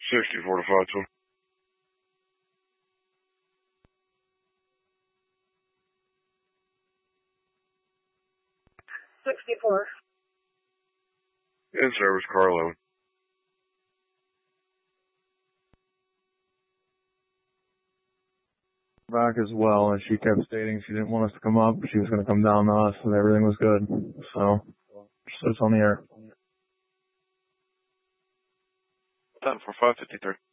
64 to 52. In service, car 11. Back as well, and she kept stating she didn't want us to come up. She was going to come down to us, and everything was good. So it's on the air. Time for 553.